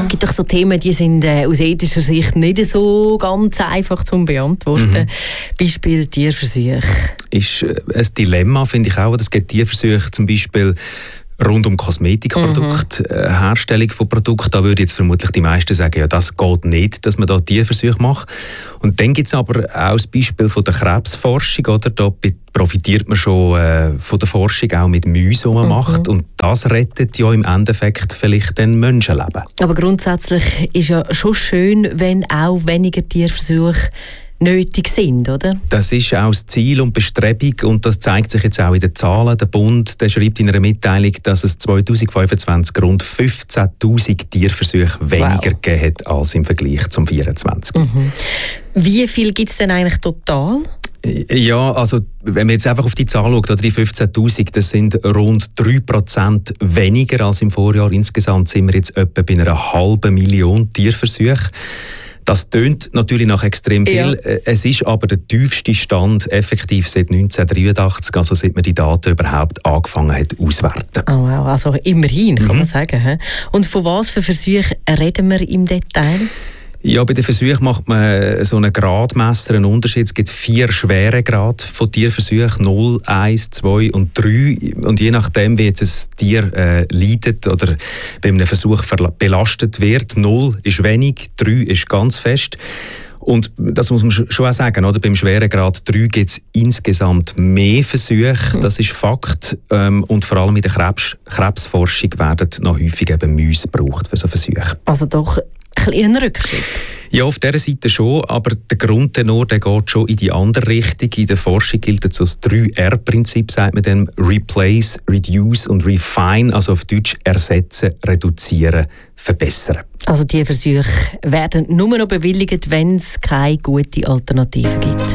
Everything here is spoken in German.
Es gibt doch so Themen, die sind aus ethischer Sicht nicht so ganz einfach zu beantworten. Beispiel Tierversuche. Ist ein Dilemma, finde ich auch. Es gibt Tierversuche zum Beispiel rund um Kosmetikprodukte, Herstellung von Produkten. Da würde jetzt vermutlich die meisten sagen, ja, das geht nicht, dass man da Tierversuche macht. Und dann gibt es aber auch das Beispiel von der Krebsforschung. Oder? Da profitiert man schon von der Forschung auch mit Mäusen, die man macht. Und das rettet ja im Endeffekt vielleicht dann Menschenleben. Aber grundsätzlich ist ja schon schön, wenn auch weniger Tierversuche nötig sind, oder? Das ist auch das Ziel und Bestrebung und das zeigt sich jetzt auch in den Zahlen. Der Bund der schreibt in einer Mitteilung, dass es 2025 rund 15'000 Tierversuche weniger gegeben hat als im Vergleich zum 2024. Wie viel gibt es denn eigentlich total? Ja, also wenn man jetzt einfach auf die Zahl schaut, oder die 15'000, das sind rund 3% weniger als im Vorjahr. Insgesamt sind wir jetzt etwa bei einer 500'000 Tierversuche. Das tönt natürlich nach extrem viel. Ja. Es ist aber der tiefste Stand effektiv seit 1983, also seit man die Daten überhaupt angefangen hat auszuwerten. Oh wow, also immerhin, kann man sagen. He? Und von was für Versuchen reden wir im Detail? Ja, bei den Versuchen macht man so einen Gradmesser, einen Unterschied. Es gibt 4 Schweregrade von Tierversuchen, 0, 1, 2 und 3. Und je nachdem, wie jetzt ein Tier leidet oder bei einem Versuch belastet wird, 0 ist wenig, 3 ist ganz fest. Und das muss man schon auch sagen, oder? Beim Schweregrad 3 gibt es insgesamt mehr Versuche, das ist Fakt. Und vor allem in der Krebsforschung werden noch häufig eben Mäuse gebraucht für so Versuche. Also doch ein Rückschritt. Ja, auf dieser Seite schon, aber der Grundtenor der geht schon in die andere Richtung. In der Forschung gilt jetzt so das 3R-Prinzip, sagt man dann: Replace, Reduce und Refine, also auf Deutsch ersetzen, reduzieren, verbessern. Also die Versuche werden nur noch bewilligt, wenn es keine gute Alternative gibt.